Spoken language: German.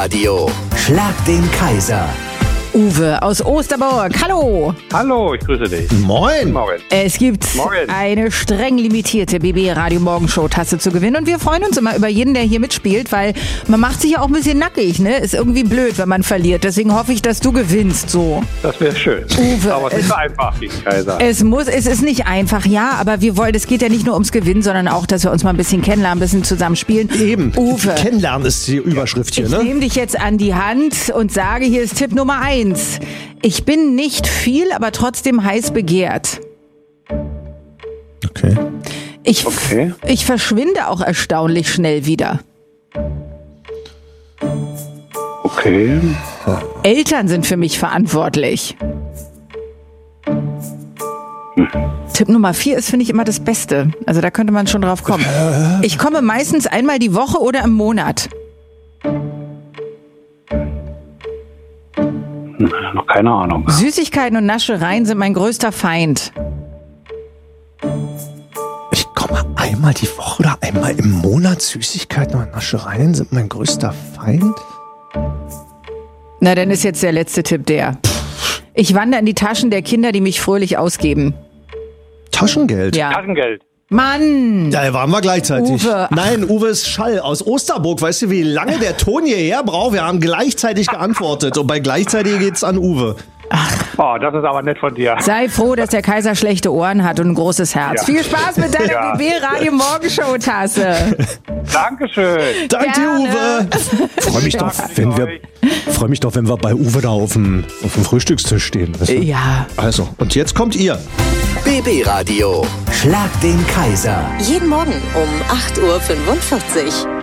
Radio. Schlag den Kaiser. Uwe aus Osterburg, hallo. Hallo, ich grüße dich. Moin. Morgen. Es gibt Morgen. eine streng limitierte BB Radio Morgenshow Tasse zu gewinnen und wir freuen uns immer über jeden, der hier mitspielt, weil man macht sich ja auch ein bisschen nackig, ne? Ist irgendwie blöd, wenn man verliert. Deswegen hoffe ich, dass du gewinnst, so. Das wäre schön. Uwe, Aber es ist nicht so einfach gegen Kaiser. Es ist nicht einfach, ja, aber wir wollen, es geht ja nicht nur ums Gewinnen, sondern auch, dass wir uns mal ein bisschen kennenlernen, ein bisschen zusammen spielen. Eben. Uwe. Kennenlernen ist die Überschrift hier, Ich ne? nehme dich jetzt an die Hand und sage, hier ist Tipp Nummer 1. Ich bin nicht viel, aber trotzdem heiß begehrt. Okay. Ich verschwinde auch erstaunlich schnell wieder. Okay. Eltern sind für mich verantwortlich. Tipp Nummer 4 ist, finde ich, immer das Beste. Also da könnte man schon drauf kommen. Ich komme meistens einmal die Woche oder im Monat. Noch keine Ahnung. Süßigkeiten und Naschereien sind mein größter Feind. Ich komme einmal die Woche oder einmal im Monat. Süßigkeiten und Naschereien sind mein größter Feind. Na, dann ist jetzt der letzte Tipp der. Ich wandere in die Taschen der Kinder, die mich fröhlich ausgeben. Taschengeld? Ja. Taschengeld. Mann! Ja, waren wir gleichzeitig. Uwe. Nein, Uwe ist Schall aus Osterburg. Weißt du, wie lange der Ton hierher braucht? Wir haben gleichzeitig geantwortet. Und bei gleichzeitig geht's an Uwe. Oh, das ist aber nett von dir. Sei froh, dass der Kaiser schlechte Ohren hat und ein großes Herz. Ja. Viel Spaß mit deiner Ja. BB Radio Morgenshow Tasse. Dankeschön. Danke dir, Gerne. Uwe. Freue mich doch, wenn wir bei Uwe da auf dem Frühstückstisch stehen. Weißt du? Ja. Also, und jetzt kommt ihr. BB Radio. Schlag den Kaiser. Jeden Morgen um 8.45 Uhr.